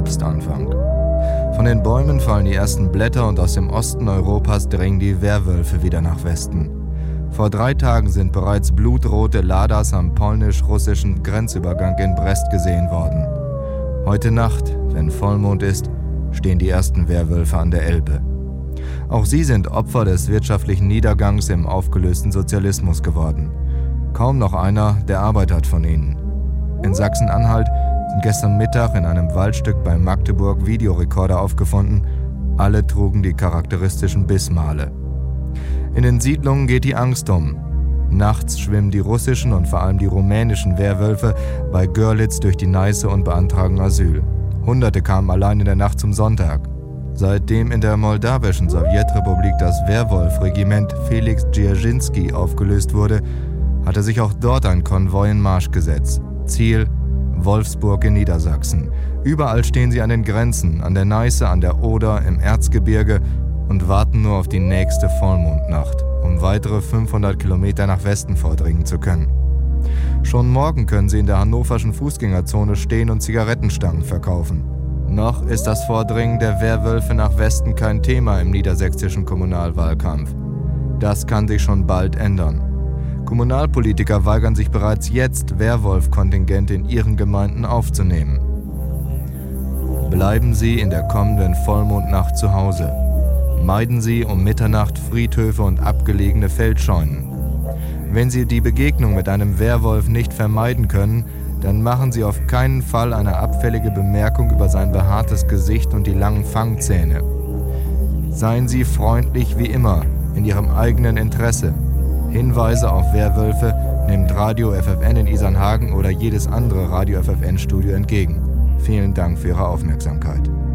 Herbstanfang. Von den Bäumen fallen die ersten Blätter und aus dem Osten Europas dringen die Werwölfe wieder nach Westen. Vor 3 Tagen sind bereits blutrote Ladas am polnisch-russischen Grenzübergang in Brest gesehen worden. Heute Nacht, wenn Vollmond ist, stehen die ersten Werwölfe an der Elbe. Auch sie sind Opfer des wirtschaftlichen Niedergangs im aufgelösten Sozialismus geworden. Kaum noch einer, der Arbeit hat von ihnen. In Sachsen-Anhalt sind gestern Mittag in einem Waldstück bei Magdeburg Videorekorder aufgefunden. Alle trugen die charakteristischen Bissmale. In den Siedlungen geht die Angst um. Nachts schwimmen die russischen und vor allem die rumänischen Werwölfe bei Görlitz durch die Neiße und beantragen Asyl. Hunderte kamen allein in der Nacht zum Sonntag. Seitdem in der moldawischen Sowjetrepublik das Werwolf-Regiment Felix Dzerzhinsky aufgelöst wurde, hatte sich auch dort ein Konvoi in Marsch gesetzt. Ziel: Wolfsburg in Niedersachsen. Überall stehen sie an den Grenzen, an der Neiße, an der Oder, im Erzgebirge und warten nur auf die nächste Vollmondnacht, um weitere 500 Kilometer nach Westen vordringen zu können. Schon morgen können sie in der hannoverschen Fußgängerzone stehen und Zigarettenstangen verkaufen. Noch ist das Vordringen der Werwölfe nach Westen kein Thema im niedersächsischen Kommunalwahlkampf. Das kann sich schon bald ändern. Kommunalpolitiker weigern sich bereits jetzt, Werwolf-Kontingente in ihren Gemeinden aufzunehmen. Bleiben Sie in der kommenden Vollmondnacht zu Hause. Meiden Sie um Mitternacht Friedhöfe und abgelegene Feldscheunen. Wenn Sie die Begegnung mit einem Werwolf nicht vermeiden können, dann machen Sie auf keinen Fall eine abfällige Bemerkung über sein behaartes Gesicht und die langen Fangzähne. Seien Sie freundlich wie immer, in Ihrem eigenen Interesse. Hinweise auf Werwölfe nimmt Radio FFN in Isernhagen oder jedes andere Radio FFN-Studio entgegen. Vielen Dank für Ihre Aufmerksamkeit.